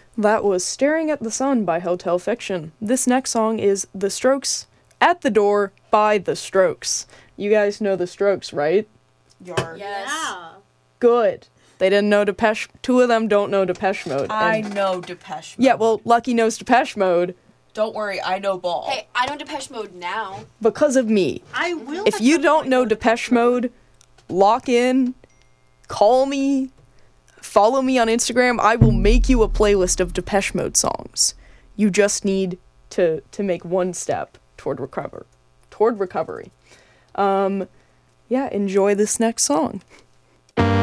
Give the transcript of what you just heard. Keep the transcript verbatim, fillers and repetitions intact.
That was Staring at the Sun by Hotel Fiction. This next song is The Strokes, At the Door by The Strokes. You guys know The Strokes, right? Yar. Yes. Yeah. Good. They didn't know Depeche... Two of them don't know Depeche Mode. I and, know Depeche Mode. Yeah, well, Lucky knows Depeche Mode. Don't worry, I know Ball. Hey, I know Depeche Mode now. Because of me. I will. If you don't know Depeche Mode, lock in, call me, follow me on Instagram. I will make you a playlist of Depeche Mode songs. You just need to to make one step toward recover, toward recovery. Um, yeah, enjoy this next song.